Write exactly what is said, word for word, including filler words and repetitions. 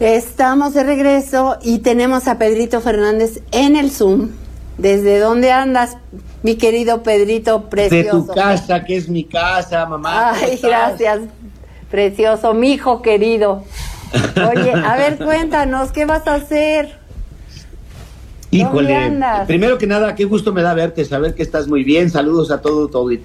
Estamos de regreso y tenemos a Pedrito Fernández en el Zoom. ¿Desde dónde andas, mi querido Pedrito precioso? De tu casa, que es mi casa, mamá. Ay, gracias, precioso, mi hijo querido. Oye, a ver, cuéntanos, ¿qué vas a hacer? Híjole, primero que nada, qué gusto me da verte, saber que estás muy bien. Saludos a todo tu auditorio.